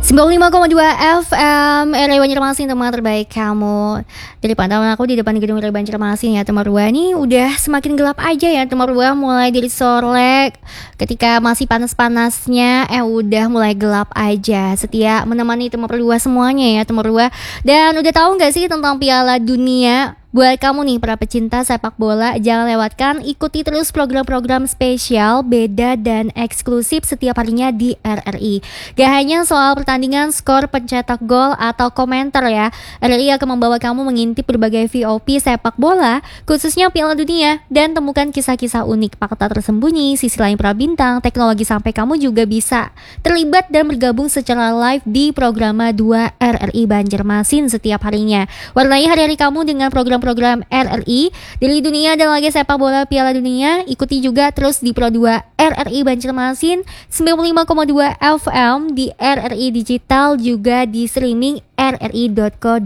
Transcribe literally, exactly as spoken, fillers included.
sembilan puluh lima koma dua F M R I Banjarmasin, teman terbaik kamu. Dari pantauan aku di depan gedung R I Banjarmasin ya, Temarua nih udah semakin gelap aja ya Temarua, mulai dari sore ketika masih panas-panasnya eh udah mulai gelap aja. Setia menemani Temarua semuanya ya Temarua. Dan udah tahu gak sih tentang Piala Dunia? Buat kamu nih para pecinta sepak bola, jangan lewatkan, ikuti terus program-program spesial, beda dan eksklusif setiap harinya di R R I. Gak hanya soal pertandingan, skor, pencetak gol, atau komentar ya, R R I akan membawa kamu mengintip berbagai V O P sepak bola, khususnya Piala Dunia, dan temukan kisah-kisah unik, fakta tersembunyi, sisi lain para bintang, teknologi, sampai kamu juga bisa terlibat dan bergabung secara live di Programa dua R R I Banjarmasin setiap harinya. Warnai hari-hari kamu dengan program program R R I dari dunia dan laga sepak bola Piala Dunia. Ikuti juga terus di Pro dua R R I Banjarmasin sembilan puluh lima koma dua F M, di R R I Digital, juga di streaming r r i dot co